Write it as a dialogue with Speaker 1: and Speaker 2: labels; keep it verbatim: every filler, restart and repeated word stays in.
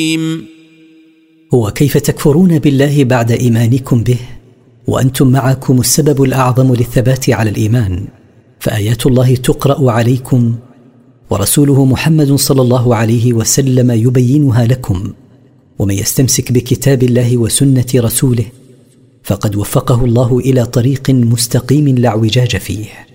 Speaker 1: وكيف تكفرون بالله بعد إيمانكم به وأنتم معكم السبب الأعظم للثبات على الإيمان، فآيات الله تقرأ عليكم ورسوله محمد صلى الله عليه وسلم يبينها لكم، ومن يستمسك بكتاب الله وسنة رسوله فقد وفقه الله إلى طريق مستقيم لا اعوجاج فيه.